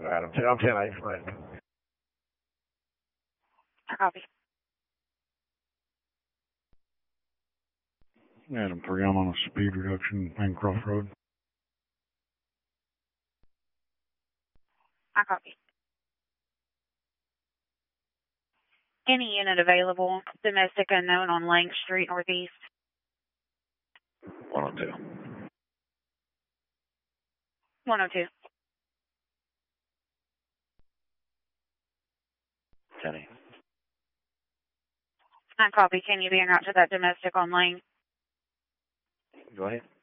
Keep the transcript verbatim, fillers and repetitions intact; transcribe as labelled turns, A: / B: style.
A: Adam, I'm ten eight.
B: Copy.
C: Adam three, I'm on a speed reduction, Bancroft Road.
B: I copy. Any unit available, domestic unknown on Lang Street Northeast.
A: one oh two.
B: one oh two.
A: ten eight.
B: I copy. Can you be en route to that domestic on Lang?
A: Go ahead.